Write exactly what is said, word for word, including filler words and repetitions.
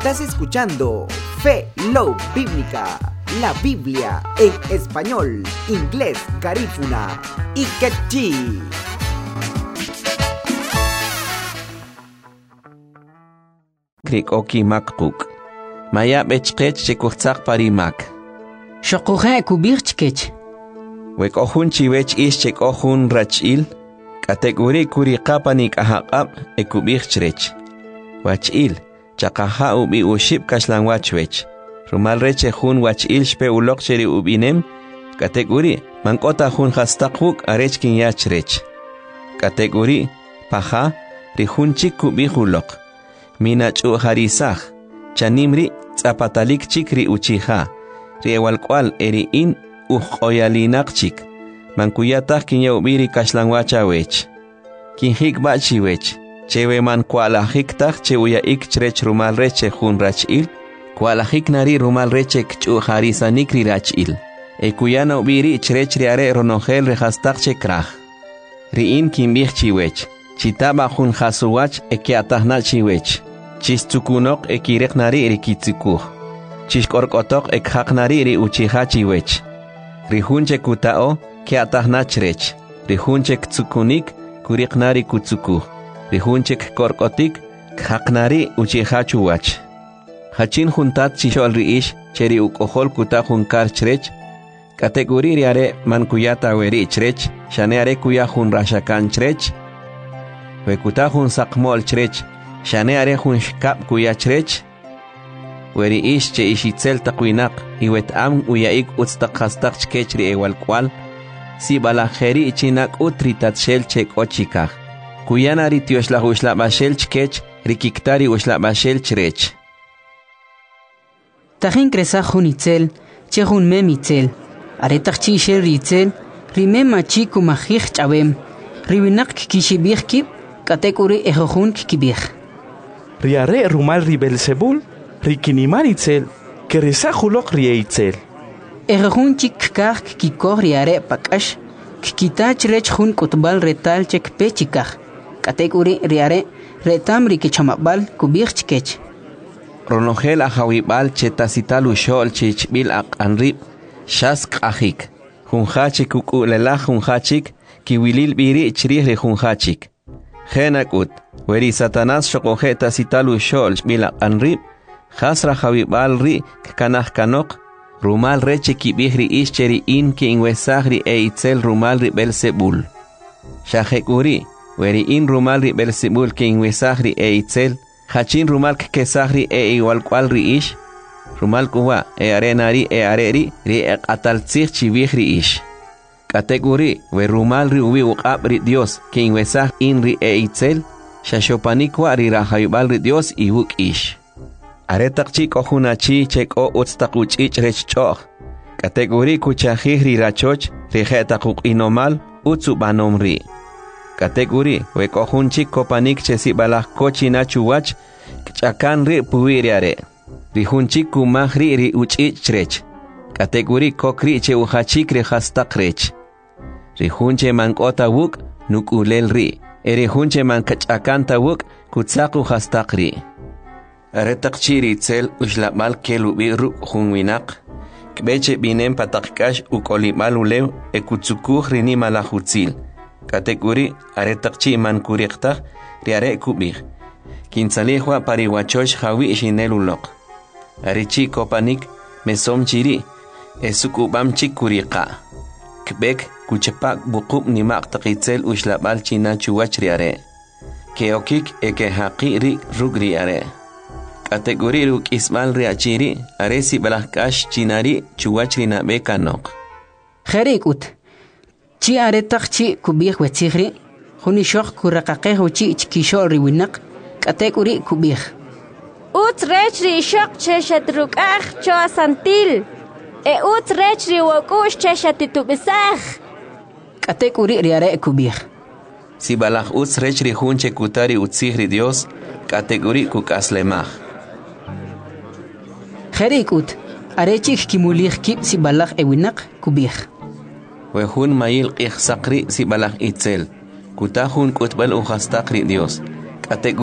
Estás escuchando Fe Love Bíblica, la Biblia en español, inglés, garífuna y quechí. Krik oki makpuk. Maya bechkech chekuchak parimak. Shokuhe kubirchkech. Wek ohun chiwech ish chek ohun rachil. Kategori kuri kapanik ahakap ekubirchrech. Wachil. Chakaha ubi uship kashlan wachwech. Rumal reche hun wachil shpe ulok cheri ubinem. Kategori mankota hun hastakuk arechkin yachrech. Kategori paha rihun chik kubihulok. Minachu harisaj. Chanimri zapatalik chikri uchiha. Riewalkwal eri in ujoyalinak chik. Mankuyatak kinya ubiri kashlanwacha wech. Kinhik bachi wech. Chewe man kualahik tak che uya ik chrech rumal reche hun rachil. Kualahik nari rumal reche kchu harisa nikri rachil. E kuyana ubiri chrech riare ronogel rehastak che kraj. Riin kimbich chiwech. Chitaba hun hasuwach eke atahna chiwech. Chistukunok ekirek nari rikitsukuh. Chishkorkotok ek hak nari ri uchiha chiwech. Rihunche kutao ke atahna chrech. Rihunche ktsukunik kurik nari kutsukuh. Rihunche korkotik khak nari uchiha chuwach. Hachin juntat chishol riish cheri ukohol kuta junkar chrech. Kategori riare mankuyata weri chrech. Shaneare kuya jun rashakan chrech. Wekuta jun sakmol chrech. Shane are hun shkap kuya chrech. Weri ish che ishitzel takwinak. Iwet am uyaik utstak hastak chkechri ewal kwal. Si balajeri ichinak utri tatshel chek ochikaj. Kuyana riti ushla ushla bashel chkech. Rikiktari ushla bashel chrech. Tajin kresa hun itzel. Che hun mem itzel. Aretak chi shel ritzel. Rime machi kumajich chabem. Riwinak kishibich kip. Kategori ejojun kibich. Riare rumal ribelsebul, rikiniman itzel, keresa hulok rieitzel. Ejojun chik kak kikor riare pakash, kikitach rech hun kutbal retal chek pechikaj. Kategori riare retam rikichamabal kubich chkech. Ronogel ahawibal chetasital ushol chichbil ak anrib, shask ahik. Junhachik kukulelaj junhachik, kiwilil biri chrih junhachik. Genakut, weri Satanás shokojeta sitalu shol bila anrib, hasra javibal ri kanah kanok, rumal reche kibihri ischeri in ki inwesagri e itzel rumal ri Belzebul. Shahekuri, weri in rumal ri Belzebul ki inwesagri e itzel, hachin rumal kesagri e igual cual ri ish, rumal kuwa e arenari e areri ri e atalzir chibihri ish. Kategori we rumal ri ubi uqab ri Dios que inwesaj in ri e itzel shashopanikwa ri rahayubal ri Dios i wuk ish. Aretak chik ohunachi chek o utstakuch ich rech choch. Kategori kuchajih ri rachoch ri jetakuk inomal utsu banom ri. Kategori we kohun chik kopanik chesi balak kochi nachuwach kchakan ri puwiriare. Ri hun chik kumah ri ri uch ich rech. Kategori kokri che uhachik ri hastak rech. Rihunche mankota wuk nukulel ri. Erihunche mankachakanta wuk kutsaku hastakri. Aretak chiri tzel ushlabal kelubi ruk hunwinak. Kbeche binem patakkash ukolimal ulew ekutsukuh rini malahutzil. Kategori aretak chi mankuriktak riare kubih. Kinsalihwa pariwachosh hawi shinel ulok. Arichi kopanik mesom chiri. Esukubam chikurika. Kbek kuchepak bukub nimak takitzel ushlabal china chuwach riare. Keokik eke haqi ri rug riare. Kategori ruk ismal riachiri aresi balakash chinari chuwach rina bekanok. Kherik ut. Chi aretak chi kubih wetzigri. Hunishok kurakake hochi chkishol riwinak. Kategori kubih. Ut rech ri shok cheshatruk ach choa santil. E ut rech ri wakush cheshatitubisaj. Kategori riare kubih. Si balak ut rech ri hunche kutari utzigri Dios. Kategori kukaslemaj. Kherik ut. Arechik kimulih kip si balak ewinak kubih. Wehun mayil qih sakri si balak itzel. Kutahun kutbal uhastakri Dios. Kategori